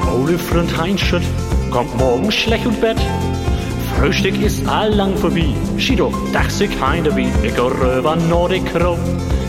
Ole Freund Heinschütt kommt morgen schlecht und Bett. Frühstück ist allang vorbei. Schied doch, dach sich heim wie, ich geh rüber Nordic Krow.